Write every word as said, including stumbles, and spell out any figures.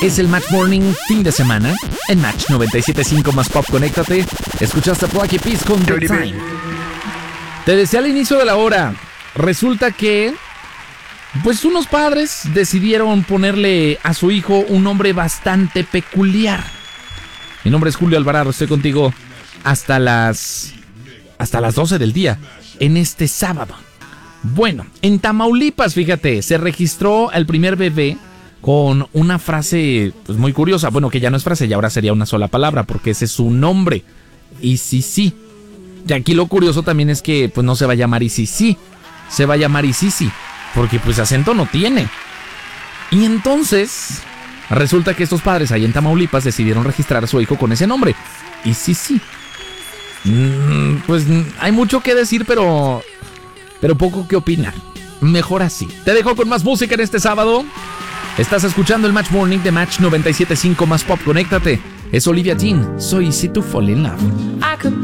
Es el Match Morning fin de semana en Match noventa y siete punto cinco más Pop. Conéctate. Escuchaste a Black Eyed Peas con The Time. Te decía al inicio de la hora, resulta que pues unos padres decidieron ponerle a su hijo un nombre bastante peculiar. Mi nombre es Julio Alvarado, estoy contigo hasta las hasta las doce del día en este sábado. Bueno, en Tamaulipas, fíjate, se registró el primer bebé con una frase pues muy curiosa. Bueno, que ya no es frase, ya ahora sería una sola palabra, porque ese es su nombre. Y sí, sí. Y aquí lo curioso también es que pues no se va a llamar Isisi, se va a llamar Isisi, porque pues acento no tiene. Y entonces resulta que estos padres ahí en Tamaulipas decidieron registrar a su hijo con ese nombre, Isisi. Mm, pues hay mucho que decir, pero pero poco que opinar. Mejor así. Te dejo con más música en este sábado. Estás escuchando el Match Morning de Match noventa y siete punto cinco más Pop. Conéctate. Es Olivia Dean. Soy Easy to Fall in Love.